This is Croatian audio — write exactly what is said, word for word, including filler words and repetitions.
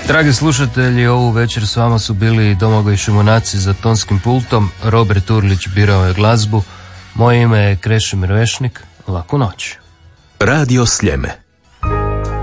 Dragi slušatelji, ovu večer s vama su bili Domagoj Šimonaci za tonskim pultom, Robert Urlić birao je glazbu, moje ime je Krešimir Vešnik, laku noć. Radio Sljeme.